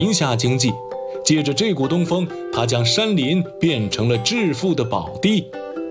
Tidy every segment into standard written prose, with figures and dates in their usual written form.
林下经济。借着这股东风，他将山林变成了致富的宝地。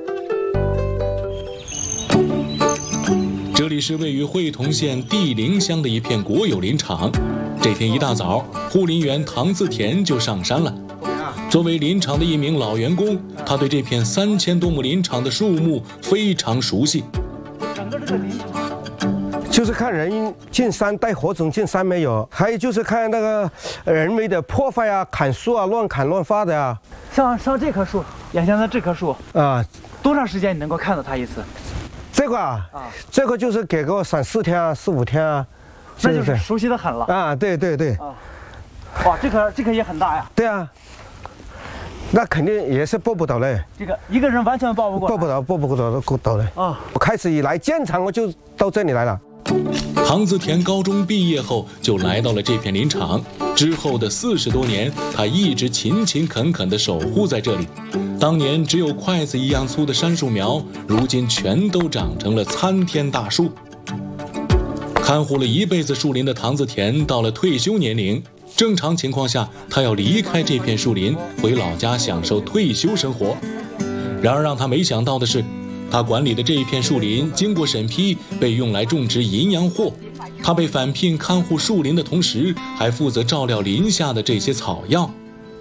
这里是位于会同县地灵乡的一片国有林场。这天一大早，护林员唐自田就上山了。作为林场的一名老员工，他对这片3000多亩林场的树木非常熟悉。 整个这个林场就是看人进山带火种进山没有，还有就是看那个人为的破坏啊、砍树啊、乱砍乱伐的呀。 像这棵树，眼前的这棵树啊， 多长时间你能够看到它一次？ 这个这个就是给个3、4天啊、4、5天啊， 那就是熟悉的很了啊。对对对。 啊，哇，这棵也很大呀。 对啊，那肯定也是抱不倒嘞。 这个一个人完全抱不过。抱不倒嘞。啊，我开始以来建厂我就到这里来了。 唐自田高中毕业后就来到了这片林场，之后的40多年，他一直勤勤恳恳地守护在这里。当年只有筷子一样粗的杉树苗，如今全都长成了参天大树。看护了一辈子树林的唐自田到了退休年龄，正常情况下他要离开这片树林，回老家享受退休生活。然而让他没想到的是，他管理的这一片树林经过审批，被用来种植淫洋货。他被返聘看护树林的同时，还负责照料林下的这些草药。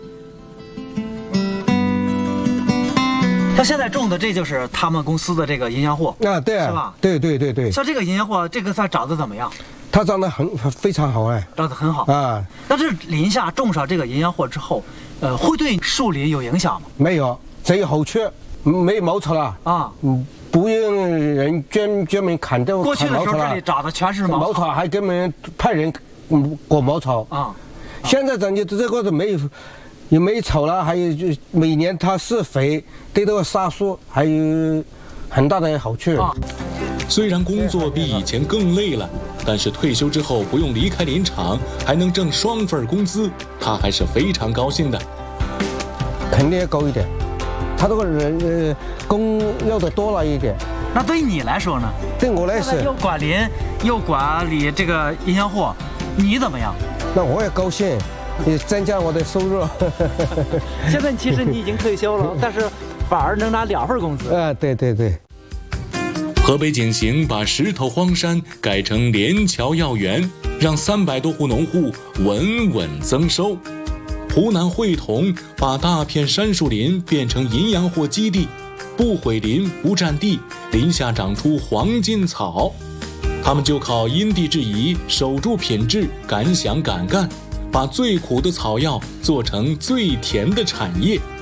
他现在种的这就是他们公司的这个淫洋货啊，对啊，是吧？对。 像这个淫洋货，这个菜长得怎么样？ 它长得非常好哎， 长得很好啊。 但是林下种上这个淫洋货之后，会对树林有影响吗？ 没有，只有好处。没茅草了啊，不用人专门砍掉。 过去的时候这里长的全是茅草， 还专门派人裹茅草啊。现在咱就这个是没草了，还有就每年它施肥，对这个杀树还有很大的好处啊。 虽然工作比以前更累了，但是退休之后不用离开林场，还能挣2份工资，他还是非常高兴的。 肯定要高一点。他这个人工要的多了一点。 那对于你来说呢？ 对我来说， 又管林又管理这个淫洋货，你怎么样？ 那我也高兴，也增加我的收入。 现在其实你已经退休了，但是反而能拿2份工资。 啊，对。 河北景行把石头荒山改成连桥要园，让300多户农户稳稳增收。湖南会同把大片杉树林变成淫洋货基地，不毁林不占地，林下长出黄金草。他们就靠因地制宜，守住品质，敢想敢干，把最苦的草药做成最甜的产业。